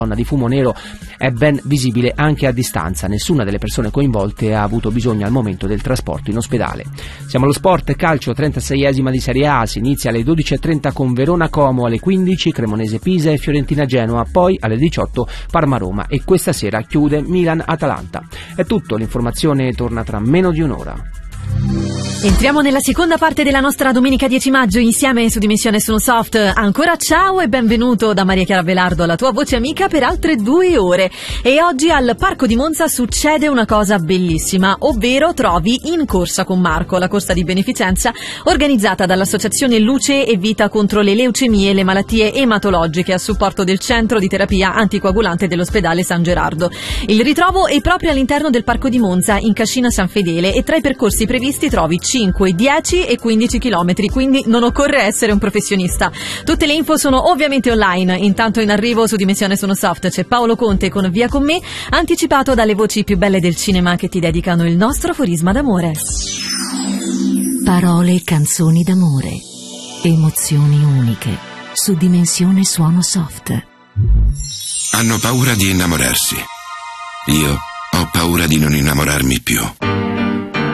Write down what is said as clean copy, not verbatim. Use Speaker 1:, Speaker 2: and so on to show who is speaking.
Speaker 1: di fumo nero è ben visibile anche a distanza. Nessuna delle persone coinvolte ha avuto bisogno al momento del trasporto in ospedale. Siamo allo sport, calcio, 36esima di Serie A, si inizia alle 12.30 con Verona Como, alle 15 Cremonese Pisa e Fiorentina Genoa, poi alle 18 Parma Roma e questa sera chiude Milan Atalanta. È tutto, l'informazione torna tra meno di un'ora.
Speaker 2: Entriamo nella seconda parte della nostra domenica 10 maggio insieme su Dimensione Sono Soft. Ancora ciao e benvenuto da Maria Chiara Velardo, la tua voce amica per altre 2 ore. E oggi al Parco di Monza succede una cosa bellissima, ovvero trovi In Corsa con Marco, la corsa di beneficenza organizzata dall'Associazione Luce e Vita contro le leucemie e le malattie ematologiche a supporto del Centro di Terapia Anticoagulante dell'Ospedale San Gerardo. Il ritrovo è proprio all'interno del Parco di Monza in Cascina San Fedele e tra i percorsi previsti trovi 5, 10 e 15 chilometri, quindi non occorre essere un professionista. Tutte le info sono ovviamente online. Intanto in arrivo su Dimensione Sono Soft c'è Paolo Conte con Via con me, anticipato dalle voci più belle del cinema che ti dedicano il nostro aforisma d'amore.
Speaker 3: Parole e canzoni d'amore, emozioni uniche su Dimensione Suono Soft.
Speaker 4: Hanno paura di innamorarsi. Io ho paura di non innamorarmi più.